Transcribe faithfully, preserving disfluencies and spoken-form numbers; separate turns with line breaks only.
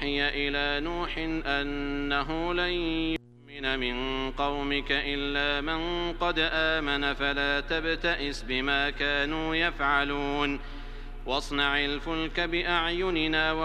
وأوحي إلى نوح أنه لن يؤمن من قومك إلا من قد آمن فلا تبتئس بما كانوا يفعلون واصنع الفلك بأعيننا